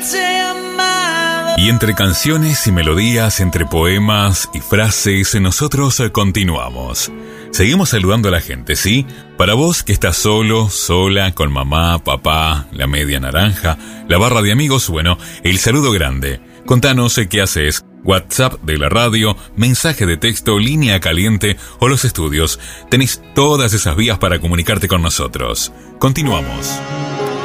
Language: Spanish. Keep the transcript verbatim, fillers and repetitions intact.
Y entre canciones y melodías, entre poemas y frases, nosotros continuamos. Seguimos saludando a la gente, ¿sí? Para vos que estás solo, sola, con mamá, papá, la media naranja, la barra de amigos, bueno, el saludo grande. Contanos qué haces. WhatsApp de la radio, mensaje de texto, línea caliente o los estudios. Tenés todas esas vías para comunicarte con nosotros. Continuamos.